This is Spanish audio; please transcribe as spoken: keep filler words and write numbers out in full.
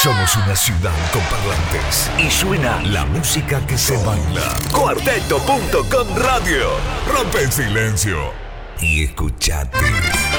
Somos una ciudad con parlantes y suena la música que se baila. Cuarteto punto com Radio. Rompe el silencio y escuchate.